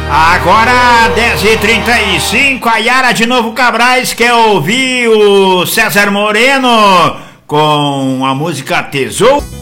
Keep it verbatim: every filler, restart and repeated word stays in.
Agora dez e trinta e cinco, a Yara de Novo Cabrais quer ouvir o César Moreno com a música Tesouro.